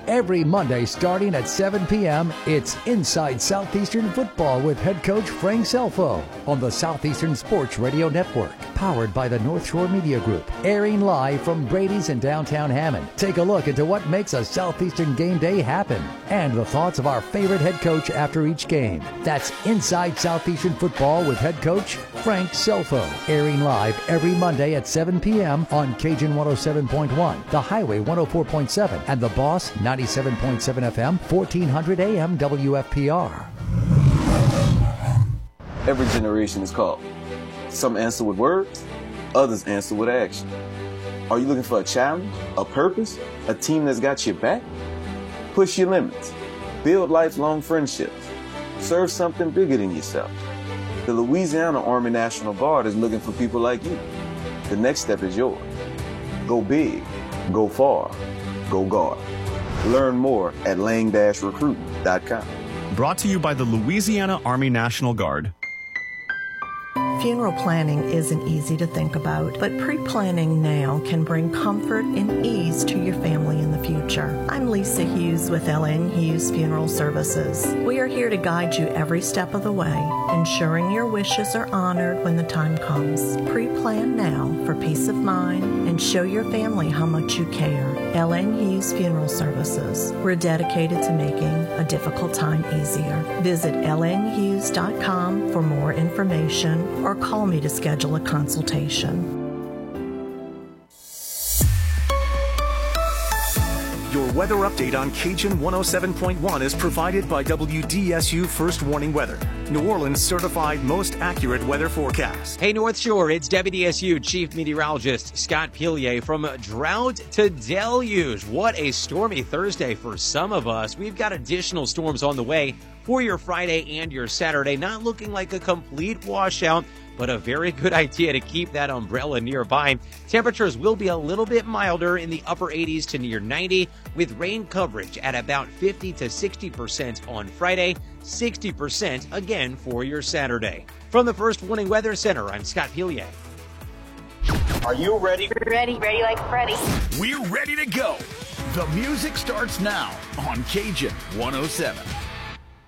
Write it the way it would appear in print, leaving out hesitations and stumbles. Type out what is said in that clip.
Every Monday starting at 7 p.m., it's Inside Southeastern Football with head coach Frank Selfo on the Southeastern Sports Radio Network, powered by the North Shore Media Group, airing live from Brady's in downtown Hammond. Take a look into what makes a Southeastern game day happen and the thoughts of our favorite head coach after each game. That's Inside Southeastern Football with head coach Frank Selfo, airing live every Monday at 7 p.m. on Cajun 107.1, The Highway 104.7, and The Boss 97.7 FM, 1400 AM WFPR. Every generation is called. Some answer with words, others answer with action. Are you looking for a challenge, a purpose, a team that's got your back? Push your limits. Build lifelong friendships. Serve something bigger than yourself. The Louisiana Army National Guard is looking for people like you. The next step is yours. Go big, go far, go guard. Learn more at lang-recruiting.com. Brought to you by the Louisiana Army National Guard. Funeral planning isn't easy to think about, but pre-planning now can bring comfort and ease to your family in the future. I'm Lisa Hughes with LN Hughes Funeral Services. We are here to guide you every step of the way, ensuring your wishes are honored when the time comes. Pre-plan now for peace of mind and show your family how much you care. LN Hughes Funeral Services. We're dedicated to making a difficult time easier. Visit lnhughes.com for more information or call me to schedule a consultation. Your weather update on Cajun 107.1 is provided by WDSU First Warning Weather, New Orleans certified most accurate weather forecast. Hey North Shore, it's WDSU Chief Meteorologist Scott Pilier. From drought to deluge. What a stormy Thursday for some of us. We've got additional storms on the way for your Friday and your Saturday. Not looking like a complete washout, but a very good idea to keep that umbrella nearby. Temperatures will be a little bit milder in the upper 80s to near 90, with rain coverage at about 50 to 60% on Friday, 60% again for your Saturday. From the First Warning Weather Center, I'm Scott Pilier. Are you ready? Ready like Freddy. We're ready to go. The music starts now on Cajun 107.